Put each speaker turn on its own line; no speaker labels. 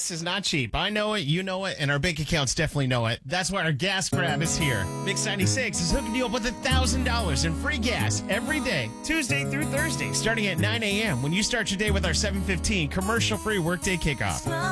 gas is not cheap. I know it, you know it, and our bank accounts definitely know it. That's why our gas grab is here. Mix 96 is hooking you up with $1,000 in free gas every day, Tuesday through Thursday, starting at 9 a.m. when you start your day with our 7:15 commercial-free workday kickoff.